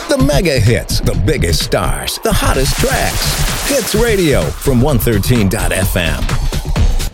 The mega hits, the biggest stars, the hottest tracks. Hits Radio from 113.fm.